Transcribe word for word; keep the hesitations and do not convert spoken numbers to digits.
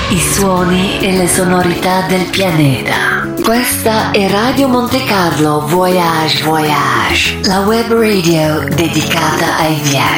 i suoni e le sonorità del pianeta. Questa è Radio Monte Carlo Voyage Voyage, la web radio dedicata ai viaggi.